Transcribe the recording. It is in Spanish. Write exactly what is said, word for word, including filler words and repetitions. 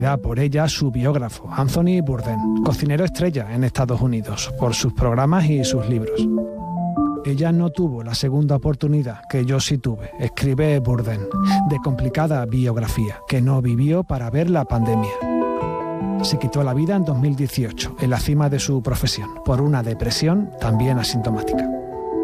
por ella su biógrafo, Anthony Bourdain, cocinero estrella en Estados Unidos, por sus programas y sus libros. Ella no tuvo la segunda oportunidad que yo sí tuve, escribe Bourdain, de complicada biografía, que no vivió para ver la pandemia. Se quitó la vida en dos mil dieciocho, en la cima de su profesión, por una depresión también asintomática.